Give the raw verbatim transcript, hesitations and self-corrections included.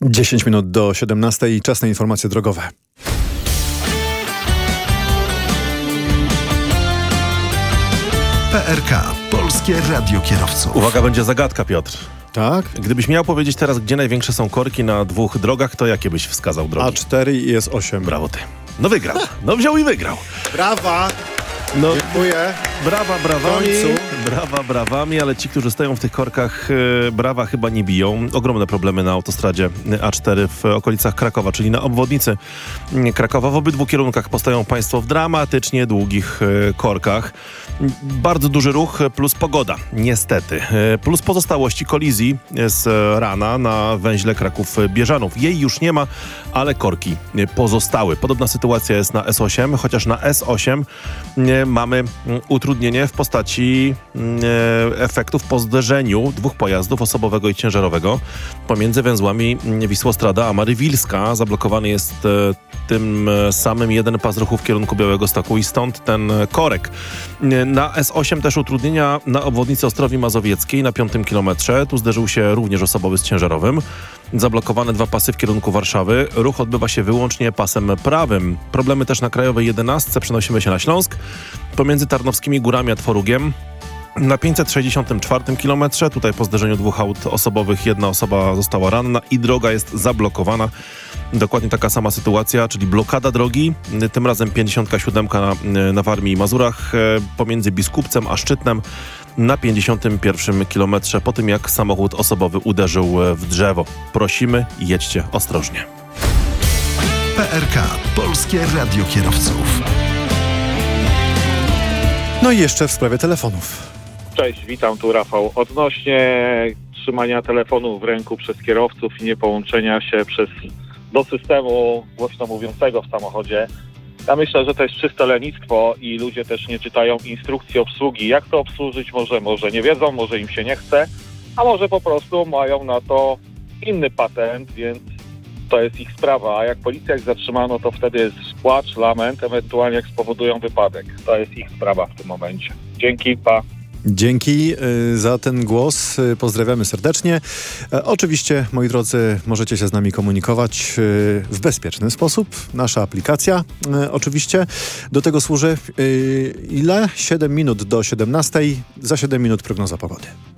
dziesięć minut do siedemnastej. Czas na informacje drogowe. P R K. Polskie Radio Kierowców. Uwaga, będzie zagadka, Piotr. Tak? Gdybyś miał powiedzieć teraz, gdzie największe są korki na dwóch drogach, to jakie byś wskazał drogi? A cztery i S osiem. Brawo ty. No wygrał. No wziął i wygrał. Brawa! No, Dziękuję. brawa brawami, W końcu. brawa brawami, ale ci, którzy stoją w tych korkach, e, brawa chyba nie biją. Ogromne problemy na autostradzie A cztery w okolicach Krakowa, czyli na obwodnicy Krakowa. W obydwu kierunkach postoją państwo w dramatycznie długich e, korkach. Bardzo duży ruch plus pogoda, niestety. E, plus pozostałości kolizji z rana na węźle Kraków-Bieżanów. Jej już nie ma, ale korki pozostały. Podobna sytuacja jest na S osiem, chociaż na S osiem e, mamy utrudnienie w postaci e, efektów po zderzeniu dwóch pojazdów, osobowego i ciężarowego, pomiędzy węzłami Wisłostrada a Marywilska. Zablokowany jest e, tym samym jeden pas ruchu w kierunku Białegostoku i stąd ten korek. E, na S osiem też utrudnienia na obwodnicy Ostrowi Mazowieckiej na piątym kilometrze. Tu zderzył się również osobowy z ciężarowym. Zablokowane dwa pasy w kierunku Warszawy. Ruch odbywa się wyłącznie pasem prawym. Problemy też na Krajowej jedenastce. Przenosimy się na Śląsk. Pomiędzy Tarnowskimi Górami a Tworugiem na pięćset sześćdziesiątym czwartym kilometrze. Tutaj po zderzeniu dwóch aut osobowych jedna osoba została ranna i droga jest zablokowana. Dokładnie taka sama sytuacja, czyli blokada drogi. Tym razem pięćdziesiąt siedem na, na Warmii i Mazurach pomiędzy Biskupcem a Szczytnem na pięćdziesiątym pierwszym kilometrze po tym, jak samochód osobowy uderzył w drzewo. Prosimy, jedźcie ostrożnie. P R K. Polskie Radio Kierowców. No i jeszcze w sprawie telefonów. Cześć, witam, tu Rafał. Odnośnie trzymania telefonu w ręku przez kierowców i nie połączenia się przez, do systemu głośno mówiącego w samochodzie, ja myślę, że to jest czyste lenistwo i ludzie też nie czytają instrukcji obsługi. Jak to obsłużyć? Może, może nie wiedzą, może im się nie chce, a może po prostu mają na to inny patent, więc to jest ich sprawa. A jak policja ich zatrzymano, to wtedy jest płacz, lament, ewentualnie jak spowodują wypadek. To jest ich sprawa w tym momencie. Dzięki, pa. Dzięki y, za ten głos. Y, pozdrawiamy serdecznie. E, oczywiście, moi drodzy, możecie się z nami komunikować y, w bezpieczny sposób. Nasza aplikacja y, oczywiście do tego służy. Y, ile? siedem minut do siedemnastej. Za siedem minut prognoza pogody.